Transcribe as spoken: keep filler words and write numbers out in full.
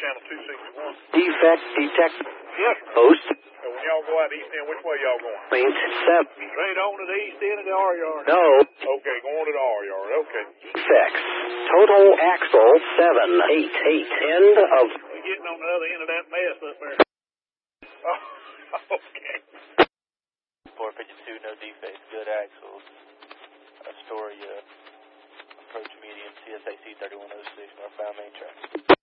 channel two sixty-one. Defect detect. Yes, sir. Post. So when y'all go out east end, which way y'all going? Point seven. Straight on to the east end of the R yard? No. Okay, going to the R yard. Okay. Defects. Total axle seven eight eight. End of. We're getting on the other end of that mess up there. Oh, okay. four fifty-two, no defects, good axles. Astoria, approach medium, C S A C thirty-one oh six, northbound main track.